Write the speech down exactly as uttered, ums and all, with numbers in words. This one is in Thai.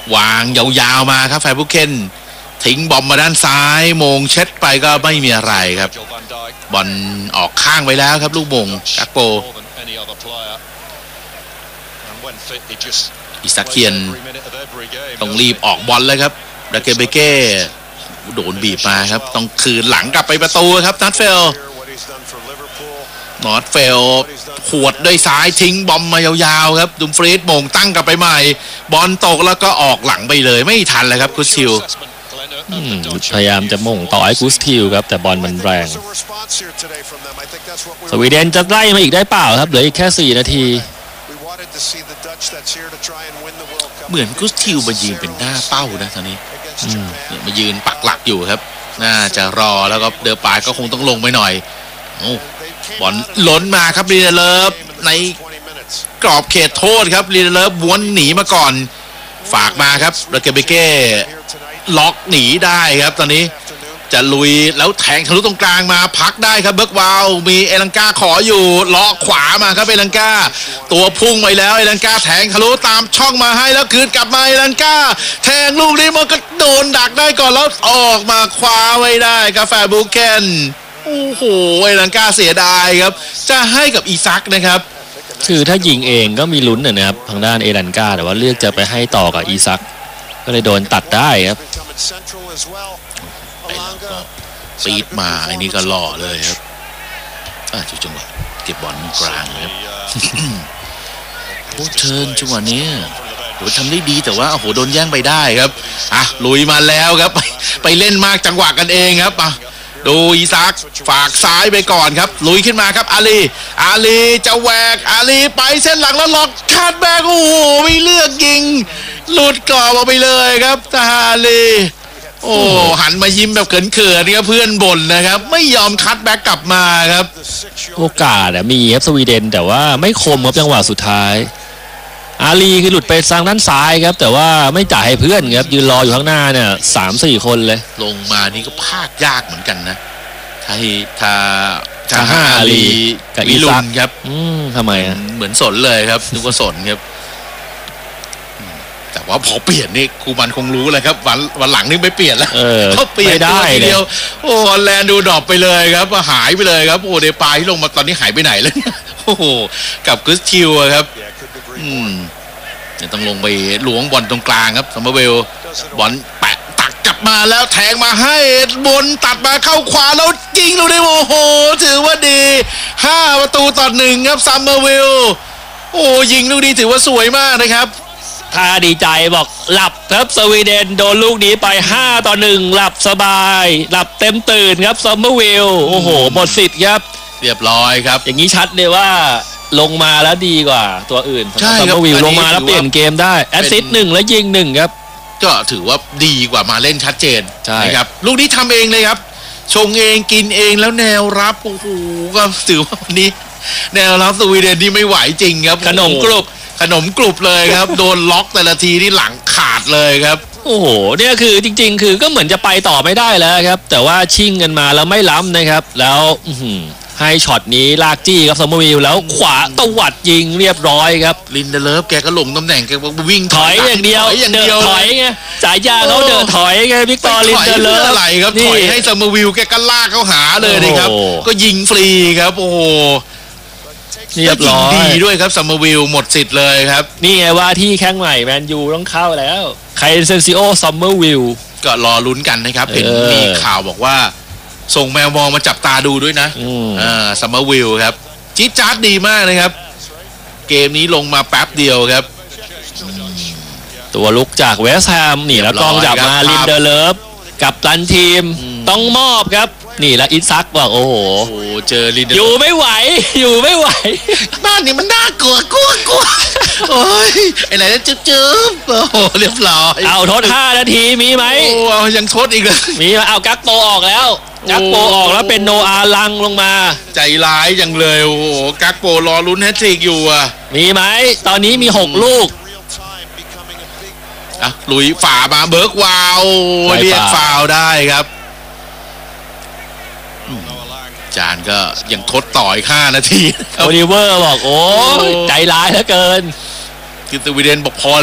วางยาวๆมาครับแฟร์บุเคนทิ้งบอมมาด้านซ้ายโมงเช็ดไปก็ไม่มีอะไรครับบอลออกข้างไปแล้วครับลูกโมงกักโปอิซาเคียนต้องรีบออกบอลเลยครับดาเกเบเก้โดนบีบมาครับต้องคืนหลังกลับไปประตูครับนัทเฟลนอตเฟลขวดด้วยซ้ายทิ้งบอมมายาวๆครับดุมฟรีดโมงตั้งกลับไปใหม่บอลตกแล้วก็ออกหลังไปเลยไม่ทันเลยครับกุสทิลพยายามจะม่งต่อให้กุสทิลครับแต่บอลมันแรงสวีเดนจะไล่มาอีกได้เปล่าครับเหลืออีกแค่สี่นาทีเหมือนกุสทิลมายืนเป็นหน้าเป้านะตอนนี้เนี่ยมายืนปักหลักอยู่ครับน่าจะรอแล้วก็เดอปายก็คงต้องลงไปหน่อยโอ้บอลล้นมาครับลีเดเลิฟในกรอบเขตโทษครับลีเดเลิฟวนหนีมาก่อนฝากมาครับดาเกเบเก้ล็อกหนีได้ครับตอนนี้จะลุยแล้วแทงทะลุตรงกลางมาพักได้ครับเบิร์กวาวมีเอลังกาขออยู่ล็อกขวามาครับเอลังกาตัวพุ่งไปแล้วเอลังกาแทงทะลุตามช่องมาให้แล้วคืนกลับมาเอลังกาแทงลูกนี้มันก็โดนดักได้ก่อนแล้วออกมาคว้าไว้ได้ครับแฟร์บุเคนโอ้โหเอลังกาเสียดายครับจะให้กับอีซักนะครับคือถ้ายิงเองก็มีลุ้นนะครับทางด้านเอลันกาแต่ว่าเลือกจะไปให้ต่อกับอีซักก็เลยโดนตัดได้ครับปีดมาไอ้นี่ก็หล่อเลยครับอ่ะจุดจังหวะเก็บบอลกลางครับโอ้เชิญจังหวะนี้โหทำได้ดีแต่ว่าโอ้โหโดนแย่งไปได้ครับอ่ะลุยมาแล้วครับไปไปเล่นมากจังหวะกันเองครับอ่ะดูอีซักฝากซ้ายไปก่อนครับลุยขึ้นมาครับอาลีอาลีจะแหวกอาลีไปเส้นหลังแล้วล็อกคาดแบ็กโอ้โหไม่เลือกยิงหลุดกรอบออกไปเลยครับทาลีโอ้หันมายิ้มแบบเขินๆนี่ครับเพื่อนบ่นนะครับไม่ยอมคัดแบ็กกลับมาครับโอกาสมีครับสวีเดนแต่ว่าไม่คมครับจังหวะสุดท้ายอาลีคือหลุดไปทางด้านซ้ายครับแต่ว่าไม่จ่ายให้เพื่อนครับยืนรออยู่ข้างหน้าเนี่ยสามสี่คนเลยลงมานี่ก็พากยากเหมือนกันนะถ้าถ้าถ้าห้าอาลีกับอีซักครับอืมทำไมอ่ะเหมือนสนเลยครับนึกว่าสนครับแต่ว่าพอเปลี่ยนนี่ครูมันคงรู้เลยครับวันวันหลังนี่ไม่เปลี่ยนแล้วเขาเปลี่ยนตัวทีเดียวโอ้ฮอลแลนด์ดูดรอปไปเลยครับหายไปเลยครับโอ้เดปายที่ลงมาตอนนี้หายไปไหนแล้วโอ้โหกับกุสทิลครับอืมต้องลงไปหลวงบอลตรงกลางครับซัมเมอร์เวลบอลแปะตักกลับมาแล้วแทงมาให้บนตัดมาเข้าขวาแล้วยิงลูกนี้โอ้โหถือว่าดีห้าประตูต่อหนึ่งครับซัมเมอร์เวลโอ้ยิงลูกนี้ถือว่าสวยมากนะครับถ้าดีใจบอกหลับครับสวีเดนโดนลูกนี้ไปห้าต่อหนึ่งหลับสบายหลับเต็มตื่นครับซัมเมอร์เวลโอ้โหหมดสิทธิ์ครับเรียบร้อยครับอย่างนี้ชัดเลยว่าลงมาแล้วดีกว่าตัวอื่นใช่ครับวิวลงมาแล้วเปลี่ยนเกมได้แอสซิสต์หนึ่งแล้วยิงหนึ่งครับก็ถือว่าดีกว่ามาเล่นชัดเจนนะครับลูกนี้ทำเองเลยครับชงเองกินเองแล้วแนวรับโอ้โหก็ถือว่าวันนี้แนวรับสวีเดนที่ไม่ไหวจริงครับขนมกรุบขนมกรุบเลยครับโดนล็อกแต่ละทีนี่หลังขาดเลยครับโอ้โหเนี่ยคือจริงๆคือก็เหมือนจะไปต่อไม่ได้แล้วครับแต่ว่าชิ่งกันมาแล้วไม่ล้ำนะครับแล้วให้ช็อตนี้ลากจี้ครับซัมเมอร์วิลแล้วขวาตวัดยิงเรียบร้อยครับลินเดเลฟแกก็ลงตำแหน่งแกวิ่งถอยอย่างเดียวอย่างเดียวถอยไงสายยาเขาเดินถอยไงวิกตอร์ลินเดเลฟอะไรครับถอยให้ซัมเมอร์วิลแกก็ลากเขาหาเลยนะครับก็ยิงฟรีครับโอ้โหเรียบร้อยดีด้วยครับซัมเมอร์วิลหมดสิทธิ์เลยครับนี่ไงว่าที่แข้งใหม่แมนยูต้องเข้าแล้วไคเซนซิโอซัมเมอร์วิลก็รอลุ้นกันนะครับเห็นมีข่าวบอกว่าส่งแมวมองมาจับตาดูด้วยนะอ่าซัมเมอร์วิลครับจี๊ดจ๊าดดีมากนะครับเกมนี้ลงมาแป๊บเดียวครับตัวลุกจากเวสต์แฮมนี่แล้วกล้องจับมาลินเดเลฟกับตันทีมต้องมอบครับนี่แล้วอิซักบอกโอ้โหเจอลินอยู่ไม่ไหวอยู่ไม่ไหวบ้านนี้มันน่ากลัวกลัวกลัวโอ้ยไอ้ไหนจะจืบโอ้โหเรียบร้อยเอาทดห้านาทีมีไหมโอ้เอายังทดอีกเลยมีมาเอากักโปออกแล้วกักโปออกแล้วเป็นโนอาลังลงมาใจร้ายจังเลยโอ้โหกักโปรอลุ้นแฮตทริกอยู่อ่ะมีไหมตอนนี้มีหกลูกอ่ะลุยฝ่ามาเบิร์กวาวเรียกฟาวได้ครับจานก็ยังทดต่ออีกห้านาทีโอลิเวอร์บอกโอ้ใจร้ายเหลือเกินคือสวีเดนบอกพอ